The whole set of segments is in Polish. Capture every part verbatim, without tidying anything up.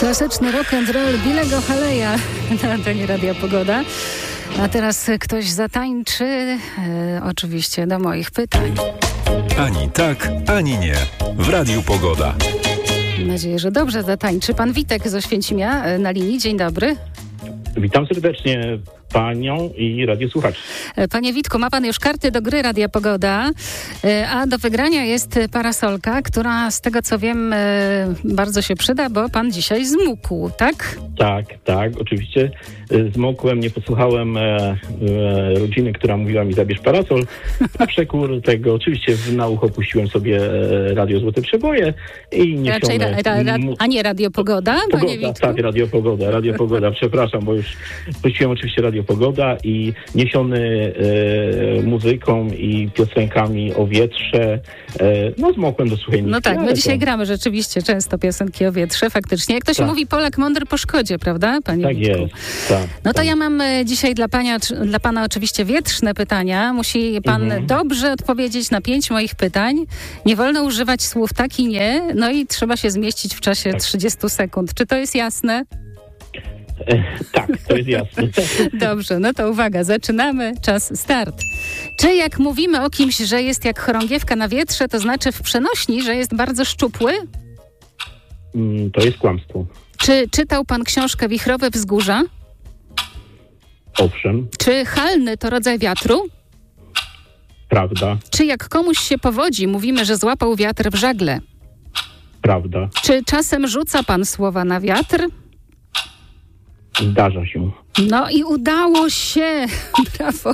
Klasyczny rock and roll Billego Haleya na antenie Radia Pogoda. A teraz ktoś zatańczy, e, oczywiście do moich pytań. Ani tak, ani nie. W Radiu Pogoda. Mam nadzieję, że dobrze zatańczy. Pan Witek z Oświęcimia e, na linii. Dzień dobry. Witam serdecznie panią i radiosłuchaczy. Panie Witku, ma pan już karty do gry Radia Pogoda, a do wygrania jest parasolka, która z tego co wiem bardzo się przyda, bo pan dzisiaj zmógł, tak? Tak, tak, oczywiście zmokłem, nie posłuchałem e, e, rodziny, która mówiła mi zabierz parasol. Na przekór tego oczywiście w na ucho puściłem sobie Radio Złote Przeboje i niesione... Raczej ra, ra, ra, a nie Radio Pogoda, Pogoda, panie Witku? Tak, Radio Pogoda, Radio Pogoda, przepraszam, bo już puściłem oczywiście Radio Pogoda i niesiony e, muzyką i piosenkami o wietrze, e, no zmokłem do suchej nitki. No tak, my ale dzisiaj to... gramy rzeczywiście często piosenki o wietrze, faktycznie. Jak to się Tak. mówi, Polak mądry po szkodzie, prawda, panie Tak Witku? jest, tak. No to tak. ja mam e, dzisiaj dla, pania, dla pana oczywiście wietrzne pytania. Musi pan Mhm. dobrze odpowiedzieć na pięć moich pytań. Nie wolno używać słów tak i nie. No i trzeba się zmieścić w czasie Tak. trzydziestu sekund. Czy to jest jasne? E, tak, to jest jasne. Dobrze, no to uwaga, zaczynamy. Czas start. Czy jak mówimy o kimś, że jest jak chorągiewka na wietrze, to znaczy w przenośni, że jest bardzo szczupły? Mm, to jest kłamstwo. Czy czytał pan książkę Wichrowe Wzgórza? Owszem, Czy halny to rodzaj wiatru? prawda, Czy jak komuś się powodzi, mówimy, że złapał wiatr w żagle? prawda, Czy czasem rzuca pan słowa na wiatr? zdarza się. No i udało się! Brawo!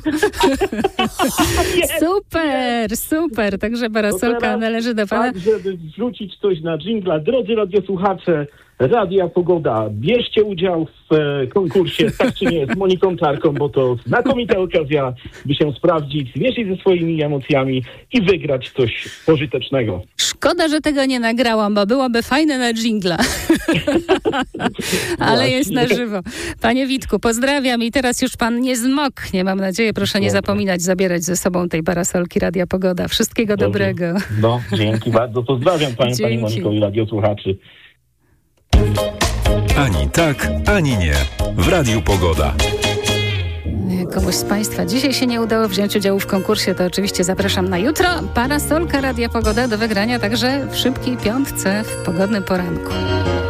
Super, super! Także parasolka należy do pana. Tak, żeby wrzucić coś na dżingla. Drodzy radiosłuchacze, Radia Pogoda, bierzcie udział w e, konkursie Tak czy nie z Moniką Czarką, bo to znakomita okazja, by się sprawdzić, zmierzyć ze swoimi emocjami i wygrać coś pożytecznego. Szkoda, że tego nie nagrałam, bo byłoby fajne na dżingla. Ale Właśnie. jest na żywo. Panie Witku, pozdrawiam i teraz już pan nie zmoknie. Mam nadzieję, proszę nie Dobra. zapominać zabierać ze sobą tej parasolki Radia Pogoda. Wszystkiego Dobrze. dobrego. No, dzięki bardzo. Pozdrawiam panią, pani Dzięki. Moniko i radiosłuchaczy. Ani tak, ani nie. W Radiu Pogoda. Komuś z państwa dzisiaj się nie udało wziąć udziału w konkursie, to oczywiście zapraszam na jutro. Parasolka Radia Pogoda do wygrania także w szybkiej piątce w pogodnym poranku.